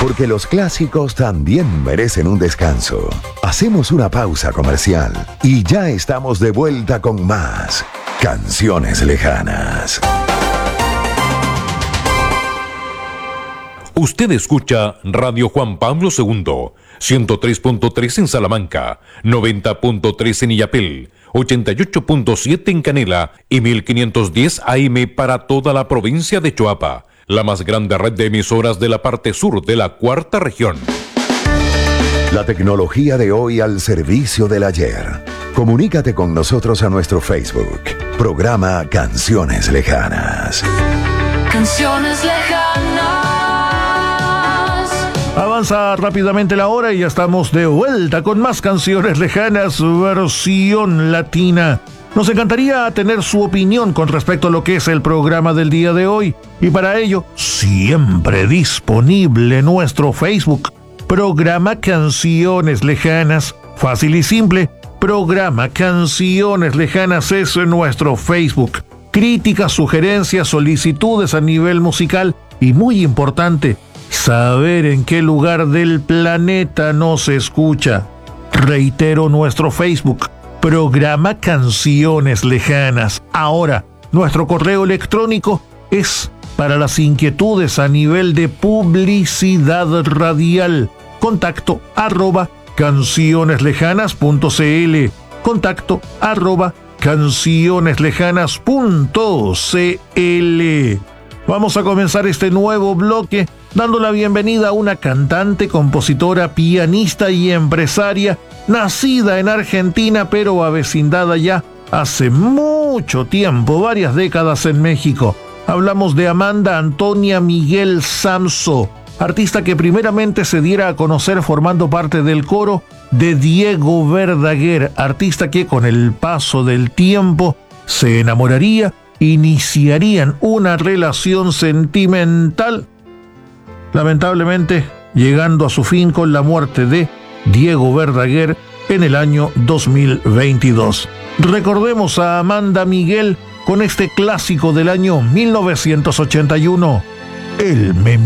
Porque los clásicos también merecen un descanso. Hacemos una pausa comercial y ya estamos de vuelta con más Canciones Lejanas. Usted escucha Radio Juan Pablo II, 103.3 en Salamanca, 90.3 en Illapel, 88.7 en Canela y 1510 AM para toda la provincia de Choapa, la más grande red de emisoras de la parte sur de la cuarta región. La tecnología de hoy al servicio del ayer. Comunícate con nosotros a nuestro Facebook. Programa Canciones Lejanas. Canciones Lejanas. Avanza rápidamente la hora y ya estamos de vuelta con más Canciones Lejanas, versión latina. Nos encantaría tener su opinión con respecto a lo que es el programa del día de hoy. Y para ello, siempre disponible nuestro Facebook. Programa Canciones Lejanas. Fácil y simple. Programa Canciones Lejanas es nuestro Facebook. Críticas, sugerencias, solicitudes a nivel musical y muy importante, saber en qué lugar del planeta nos escucha. Reitero nuestro Facebook, Programa Canciones Lejanas. Ahora, nuestro correo electrónico es para las inquietudes a nivel de publicidad radial. Contacto @cancioneslejanas.cl. Contacto @cancioneslejanas.cl. Vamos a comenzar este nuevo bloque dando la bienvenida a una cantante, compositora, pianista y empresaria, nacida en Argentina pero avecindada ya hace mucho tiempo, varias décadas en México. Hablamos de Amanda Antonia Miguel Samso, artista que primeramente se diera a conocer formando parte del coro de Diego Verdaguer, artista que con el paso del tiempo se enamoraría, iniciarían una relación sentimental, lamentablemente llegando a su fin con la muerte de Diego Verdaguer en el año 2022. Recordemos a Amanda Miguel con este clásico del año 1981, El